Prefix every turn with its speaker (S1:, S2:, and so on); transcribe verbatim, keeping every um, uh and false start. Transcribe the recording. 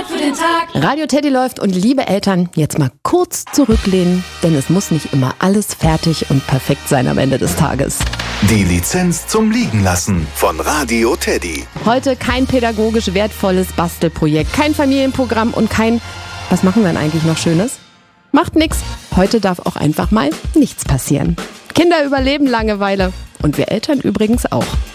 S1: Zeit für den Tag.
S2: Radio Teddy läuft und liebe Eltern, jetzt mal kurz zurücklehnen, denn es muss nicht immer alles fertig und perfekt sein am Ende des Tages.
S3: Die Lizenz zum Liegenlassen von Radio Teddy.
S2: Heute kein pädagogisch wertvolles Bastelprojekt, kein Familienprogramm und kein, was machen wir denn eigentlich noch Schönes? Macht nix. Heute darf auch einfach mal nichts passieren. Kinder überleben Langeweile und wir Eltern übrigens auch.